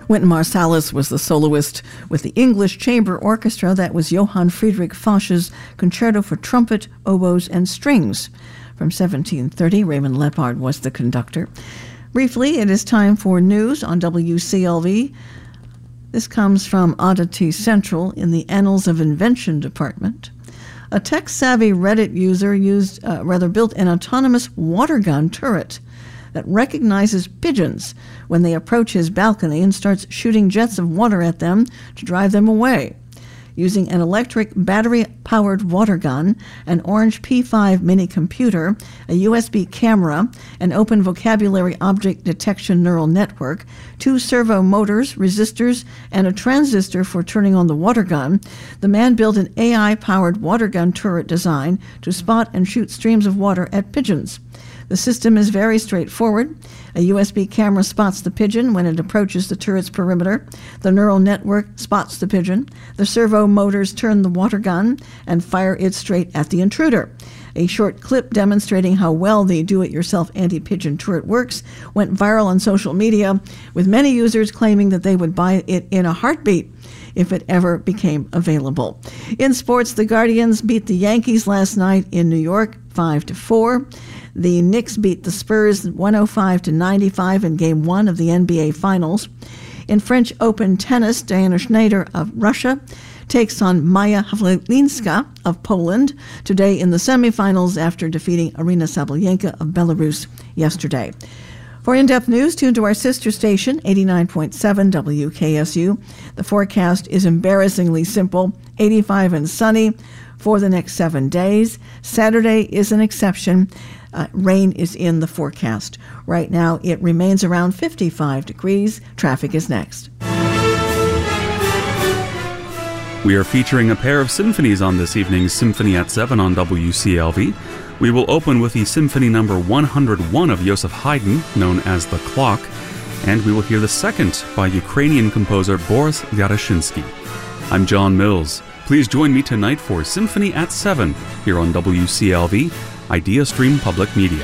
Wynton Marsalis was the soloist with the English Chamber Orchestra. That was Johann Friedrich Foch's Concerto for Trumpet, Oboes, and Strings. From 1730, Raymond Lepard was the conductor. Briefly, it is time for news on WCLV. This comes from Oddity Central in the Annals of Invention department. A tech-savvy Reddit user built an autonomous water gun turret that recognizes pigeons when they approach his balcony and starts shooting jets of water at them to drive them away. Using an electric battery-powered water gun, an Orange P5 mini computer, a USB camera, an open vocabulary object detection neural network, 2 servo motors, resistors, and a transistor for turning on the water gun, the man built an AI-powered water gun turret design to spot and shoot streams of water at pigeons. The system is very straightforward. A USB camera spots the pigeon when it approaches the turret's perimeter. The neural network spots the pigeon. The servo motors turn the water gun and fire it straight at the intruder. A short clip demonstrating how well the do-it-yourself anti-pigeon turret works went viral on social media, with many users claiming that they would buy it in a heartbeat if it ever became available. In sports, the Guardians beat the Yankees last night in New York 5-4. The Knicks beat the Spurs 105-95 in Game 1 of the NBA Finals. In French Open tennis, Diana Schneider of Russia takes on Maya Havlinska of Poland today in the semifinals after defeating Arina Sabalenka of Belarus yesterday. For in-depth news, tune to our sister station, 89.7 WKSU. The forecast is embarrassingly simple, 85 and sunny for the next 7 days. Saturday is an exception. Rain is in the forecast. Right now, it remains around 55 degrees. Traffic is next. We are featuring a pair of symphonies on this evening's Symphony at 7 on WCLV. We will open with the Symphony number 101 of Joseph Haydn, known as The Clock, and we will hear the second by Ukrainian composer Boris Yaroshinsky. I'm John Mills. Please join me tonight for Symphony at 7 here on WCLV, Idea Stream Public Media.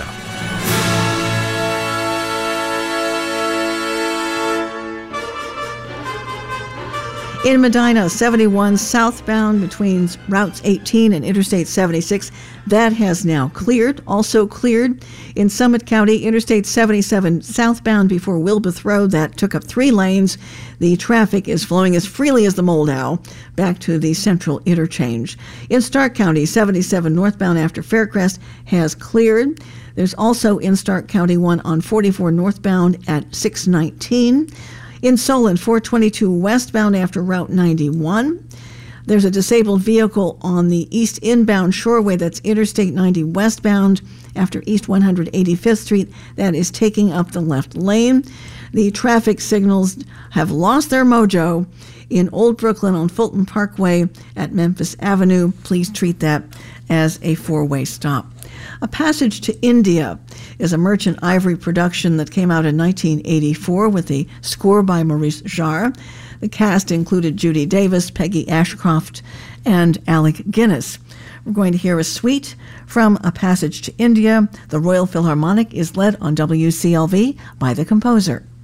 In Medina, 71 southbound between routes 18 and Interstate 76. That has now cleared. Also cleared in Summit County, Interstate 77 southbound before Wilbeth Road. That took up 3 lanes. The traffic is flowing as freely as the Moldau back to the central interchange. In Stark County, 77 northbound after Faircrest has cleared. There's also in Stark County one on 44 northbound at 619. In Solon, 422 westbound after Route 91. There's a disabled vehicle on the east inbound shoreway, that's Interstate 90 westbound after East 185th Street. That is taking up the left lane. The traffic signals have lost their mojo in Old Brooklyn on Fulton Parkway at Memphis Avenue. Please treat that as a 4-way stop. A Passage to India is a Merchant Ivory production that came out in 1984 with a score by Maurice Jarre. The cast included Judy Davis, Peggy Ashcroft, and Alec Guinness. We're going to hear a suite from A Passage to India. The Royal Philharmonic is led on WCLV by the composer.